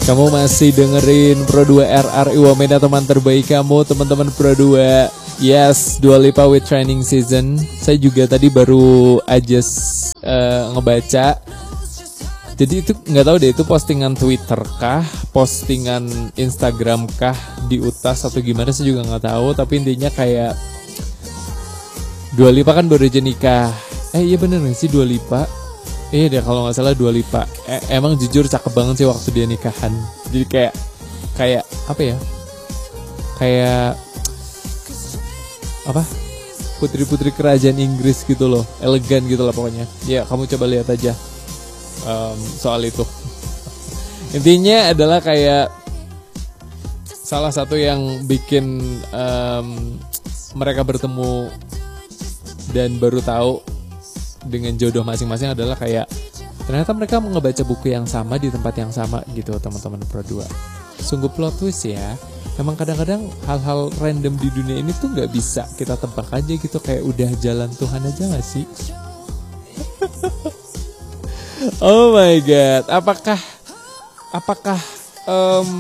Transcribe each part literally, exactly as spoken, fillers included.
Kamu masih dengerin Pro dua R R I Wamena, teman terbaik kamu, teman-teman Pro dua. Yes, Dua Lipa with Training Season. Saya juga tadi baru aja uh, ngebaca. Jadi itu nggak tahu deh, itu postingan Twitter kah, postingan Instagram kah di Utas atau gimana, saya juga nggak tahu. Tapi intinya kayak Dua Lipa kan baru aja nikah. Eh iya bener gak sih Dua Lipa? Iya deh kalau nggak salah Dua Lipa. Eh, emang jujur cakep banget sih waktu dia nikahan. Jadi kayak kayak apa ya? Kayak apa? Putri-putri kerajaan Inggris gitu loh, elegan gitu lah pokoknya. Ya kamu coba lihat aja um, soal itu. Intinya adalah kayak salah satu yang bikin um, mereka bertemu dan baru tahu dengan jodoh masing-masing adalah kayak ternyata mereka mau ngebaca buku yang sama di tempat yang sama gitu, teman-teman Pro dua. Sungguh plot twist ya. Emang kadang-kadang hal-hal random di dunia ini tuh nggak bisa kita tebak aja gitu, kayak udah jalan Tuhan aja nggak sih? Oh my god, apakah apakah um,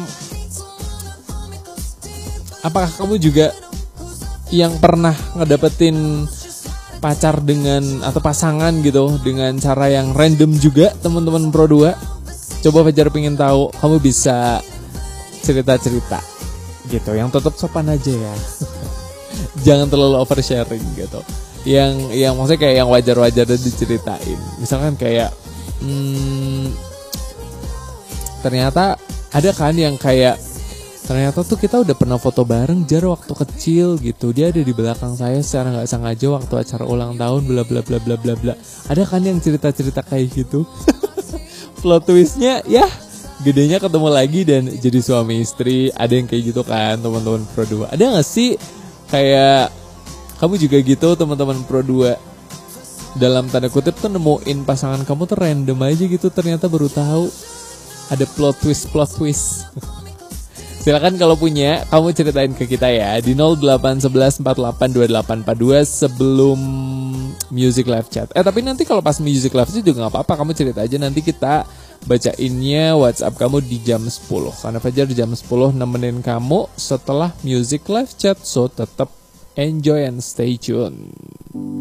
apakah kamu juga yang pernah ngedapetin pacar dengan atau pasangan gitu dengan cara yang random juga, teman-teman Pro dua? Coba Fajar pengen tahu, kamu bisa cerita-cerita gitu yang tetap sopan aja ya. Jangan terlalu oversharing gitu. Yang yang maksudnya kayak yang wajar-wajar dan diceritain. Misalkan kayak hmm, ternyata ada kan yang kayak ternyata tuh kita udah pernah foto bareng Jar waktu kecil gitu. Dia ada di belakang saya secara nggak sengaja waktu acara ulang tahun bla bla bla bla bla bla. Ada kan yang cerita-cerita kayak gitu. Plot twistnya ya gedenya ketemu lagi dan jadi suami istri. Ada yang kayak gitu kan, teman-teman Pro dua. Ada nggak sih kayak kamu juga gitu, teman-teman Pro dua? Dalam tanda kutip tuh nemuin pasangan kamu tuh random aja gitu, ternyata baru tahu ada plot twist plot twist. Silakan kalau punya, kamu ceritain ke kita ya di nol delapan satu satu empat delapan dua delapan empat dua sebelum Music Live Chat. Eh tapi nanti kalau pas Music Live Chat juga gak apa-apa, kamu cerita aja, nanti kita bacainnya WhatsApp kamu di jam sepuluh. Karena Fajar di jam sepuluh nemenin kamu setelah Music Live Chat. So tetap enjoy and stay tune.